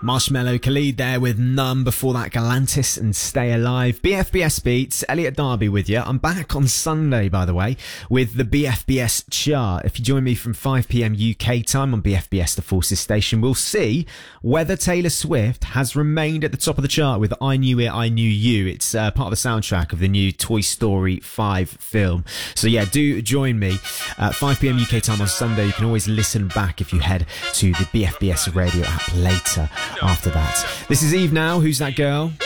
Marshmello, Khalid there with Numb. Before that, Galantis and Stay Alive. BFBS Beats, Elliot Darby with you. I'm back on Sunday, by the way, with the BFBS chart. If you join me from 5pm UK time on BFBS The Forces station, we'll see whether Taylor Swift has remained at the top of the chart with I Knew It, I Knew You. It's part of the soundtrack of the new Toy Story 5 film. So yeah, do join me at 5pm UK time on Sunday. You can always listen back if you head to the BFBS radio app later after that. This is Eve now. Who's That Girl?